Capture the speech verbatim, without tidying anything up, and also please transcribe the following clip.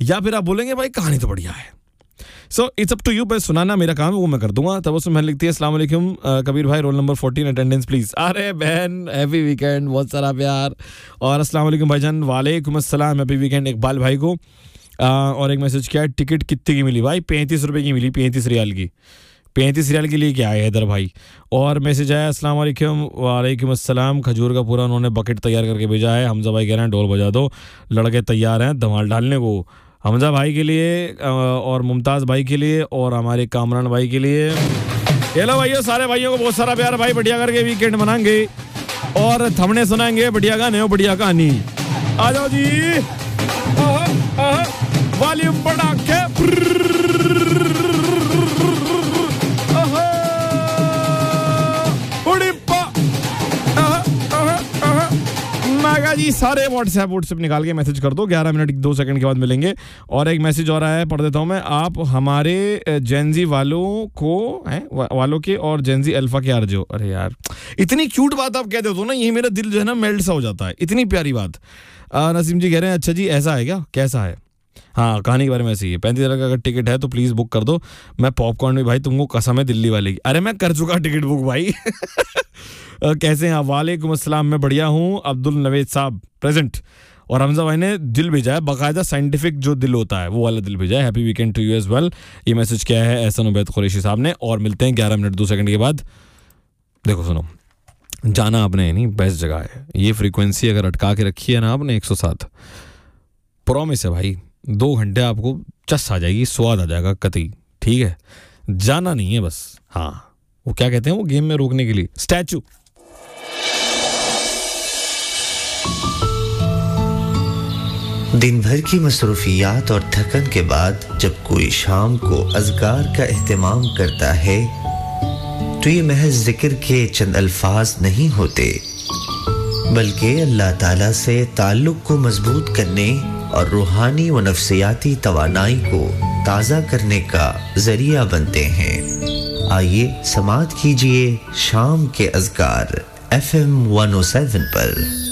या फिर आप बोलेंगे भाई कहानी तो बढ़िया है। So it's up to you, बस सुनाना मेरा काम है, वो मैं कर दूंगा। तब उसमें लिखती है अस्सलाम वालेकुम कबीर भाई, roll number fourteen attendance please. अरे बहन हैप्पी वीकेंड, बहुत सारा प्यार। और अस्सलाम वालेकुम भाईजान, वालेकुम अस्सलाम, हैप्पी वीकेंड इकबाल भाई को। आ, और एक मैसेज क्या है, टिकट कितने की मिली भाई? पैंतीस रुपए की मिली, पैंतीस रियाल की। पैंतीस रियाल के लिए क्या है हैदर भाई। और मैसेज आया अस्सलाम वालेकुम, वालेकुम अस्सलाम, खजूर का पूरा उन्होंने बकेट तैयार करके भेजा है। हमजा भाई कह रहे हैं ढोल बजा दो, लड़के तैयार हैं धमाल डालने को। हमजा भाई के लिए और मुमताज़ भाई के लिए और हमारे कामरान भाई के लिए। हेलो भाइयों, सारे भाइयों को बहुत सारा प्यार भाई, बढ़िया करके वीकेंड मनाएंगे और थमने सुनाएंगे बढ़िया गाने और बढ़िया कहानी। आ जाओ जी, वॉल्यूम बढ़ा के। जी सारे व्हाट्सएप व्हाट्सएप निकाल के मैसेज कर दो, ग्यारह मिनट दो सेकंड के बाद मिलेंगे। और एक मैसेज और आया है, पढ़ देता हूं मैं। आप हमारे जेनजी वालों को हैं वा, वालों के और जेनजी अल्फा के आरजे हो। अरे यार इतनी क्यूट बात आप कह देते हो ना, ये मेरा दिल जो है ना मेल्ट सा हो जाता है, इतनी प्यारी बात। नसीम जी कह रहे हैं अच्छा जी ऐसा है क्या, कैसा है? हाँ कहानी के बारे में ऐसी है, पैंतीस हज़ार का अगर टिकट है तो प्लीज़ बुक कर दो। मैं पॉपकॉर्न भी भाई तुमको कसम है दिल्ली वाले की। अरे मैं कर चुका टिकट बुक भाई। कैसे हैं आप? वालेकुम अस्सलाम, मैं बढ़िया हूँ। अब्दुल नवेद साहब प्रेजेंट। और हमजा भाई ने दिल भेजा है, बाकायदा साइंटिफिक जो दिल होता है वो वाला दिल भेजा है। Happy weekend to you as well. ये मैसेज क्या है एहसन उबैद कुरैशी साहब ने। और मिलते हैं ग्यारह मिनट दो सेकंड के बाद। देखो सुनो, जाना आपने नहीं, बेस्ट जगह है ये। फ्रीक्वेंसी अगर अटका के रखी है ना आपने एक सौ सात, प्रॉमिस है भाई दो घंटे आपको चस आ जाएगी, स्वाद आ जाएगा कतई। ठीक है, जाना नहीं है बस। हाँ वो क्या कहते हैं वो गेम में रोकने के लिए, स्टैचू। दिन भर की मसरूफियात और थकन के बाद जब कोई शाम को अज़कार का एहतमाम करता है तो ये महज जिक्र के चंद अल्फाज नहीं होते, बल्कि अल्लाह ताला से ताल्लुक़ को मजबूत करने और रूहानी व नफ्सियाती तवानाई को ताज़ा करने का ज़रिया बनते हैं। आइए समाअत कीजिए शाम के अज़कार F M one O seven पर।